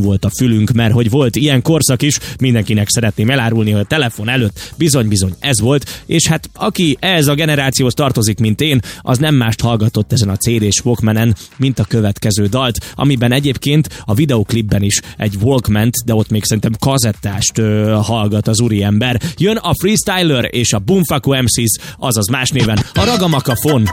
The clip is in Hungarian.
volt a fülünk, mert hogy volt ilyen korszak is, mindenkinek szeretném elárulni, hogy a telefon előtt bizony ez volt, és hát aki ehhez a generációhoz tartozik, mint én, az nem mást hallgatott ezen a CD-s Walkmanen, mint a következő dalt, amiben egyébként a videoklipben is egy Walkmant, de ott még szerintem kazettást hallgat az úriember. Jön a Freestyler és a Boomfacko MCs, azaz más néven a Ragamakafon.